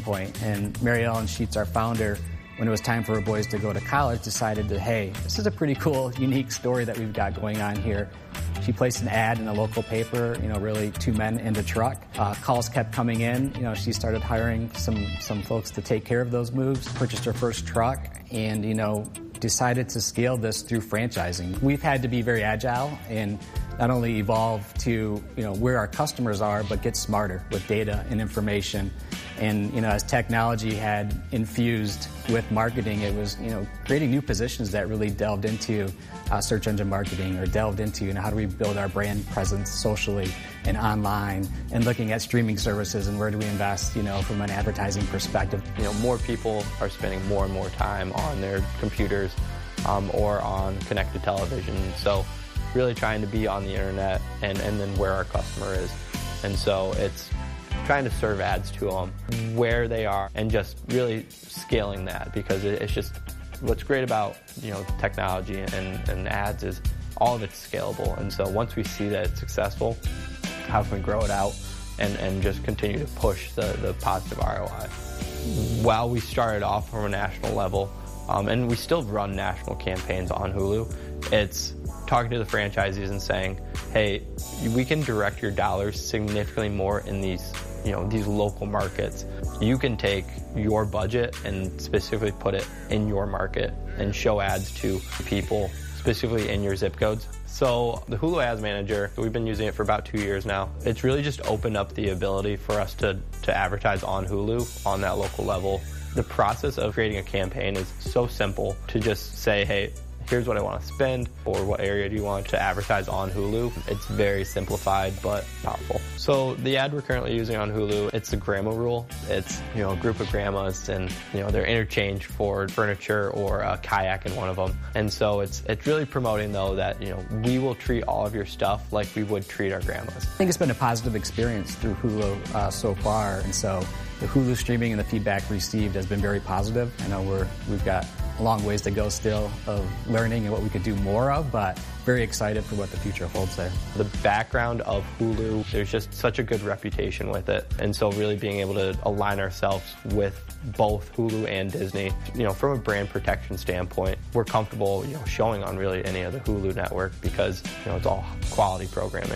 standpoint. And Mary Ellen Sheets, our founder, when it was time for her boys to go to college, decided that, hey, this is a pretty cool, unique story that we've got going on here. She placed an ad in a local paper, really 2 men and a truck. Calls kept coming in. She started hiring some folks to take care of those moves, purchased her first truck, and, decided to scale this through franchising. We've had to be very agile and not only evolve to, where our customers are, but get smarter with data and information. And, as technology had infused with marketing, it was, creating new positions that really delved into search engine marketing, or delved into, how do we build our brand presence socially and online, and looking at streaming services and where do we invest, from an advertising perspective. More people are spending more and more time on their computers or on connected television. So really trying to be on the internet and then where our customer is. And so it's trying to serve ads to them where they are and just really scaling that, because it's just what's great about technology and ads is all of it's scalable. And so once we see that it's successful, how can we grow it out and just continue to push the positive ROI? While we started off from a national level, and we still run national campaigns on Hulu, it's talking to the franchisees and saying, hey, we can direct your dollars significantly more in these local markets. You can take your budget and specifically put it in your market and show ads to people specifically in your zip codes. So the Hulu Ads Manager, we've been using it for about 2 years now. It's really just opened up the ability for us to advertise on Hulu on that local level. The process of creating a campaign is so simple to just say, hey, here's what I want to spend, or what area do you want to advertise on Hulu. It's very simplified but powerful. So the ad we're currently using on Hulu, it's the grandma rule. It's a group of grandmas, and they're interchanged for furniture or a kayak in one of them. And so it's really promoting though that we will treat all of your stuff like we would treat our grandmas. I think it's been a positive experience through Hulu so far, and so the Hulu streaming and the feedback received has been very positive. I know we've got a long ways to go still of learning and what we could do more of, but very excited for what the future holds there. The background of Hulu, there's just such a good reputation with it. And so really being able to align ourselves with both Hulu and Disney, from a brand protection standpoint, we're comfortable, showing on really any other Hulu network because, it's all quality programming.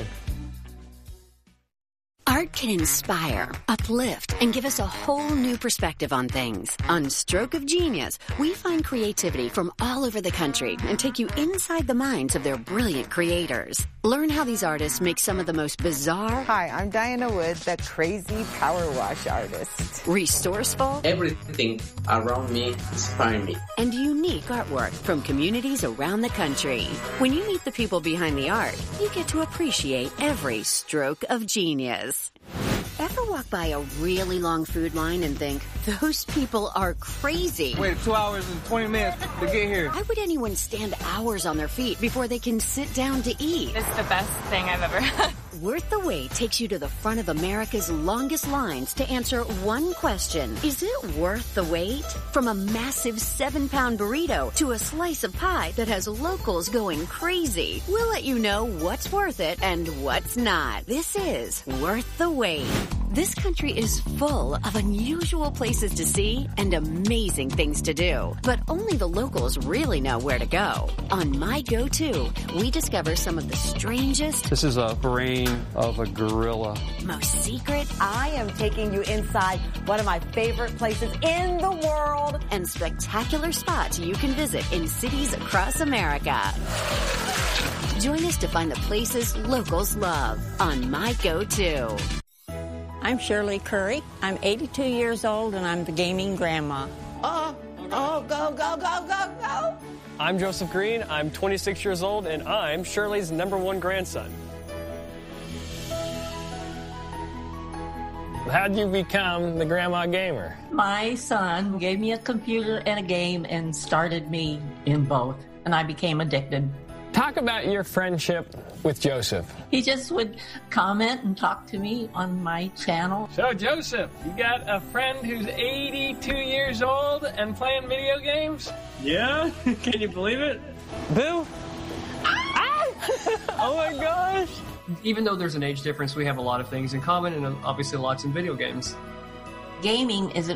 Art can inspire, uplift, and give us a whole new perspective on things. On Stroke of Genius, we find creativity from all over the country and take you inside the minds of their brilliant creators. Learn how these artists make some of the most bizarre... Hi, I'm Diana Wood, the crazy power wash artist. Resourceful... Everything around me inspires me. And unique artwork from communities around the country. When you meet the people behind the art, you get to appreciate every stroke of genius. Ever walk by a really long food line and think, those people are crazy? Wait 2 hours and 20 minutes to get here. Why would anyone stand hours on their feet before they can sit down to eat? It's the best thing I've ever had. Worth the Wait takes you to the front of America's longest lines to answer one question. Is it worth the wait? From a massive 7-pound burrito to a slice of pie that has locals going crazy. We'll let you know what's worth it and what's not. This is Worth the Wait. This country is full of unusual places to see and amazing things to do. But only the locals really know where to go. On My Go-To, we discover some of the strangest... This is a brain of a gorilla. Most secret... I am taking you inside one of my favorite places in the world. And spectacular spots you can visit in cities across America. Join us to find the places locals love on My Go-To. I'm Shirley Curry. I'm 82 years old, and I'm the gaming grandma. Go, go, go, go, go. I'm Joseph Green. I'm 26 years old, and I'm Shirley's #1 grandson. How'd you become the grandma gamer? My son gave me a computer and a game and started me in both, and I became addicted. Talk about your friendship with Joseph. He just would comment and talk to me on my channel. So, Joseph, you got a friend who's 82 years old and playing video games? Yeah? Can you believe it? Boo! Oh my gosh! Even though there's an age difference, we have a lot of things in common and obviously lots in video games. Gaming is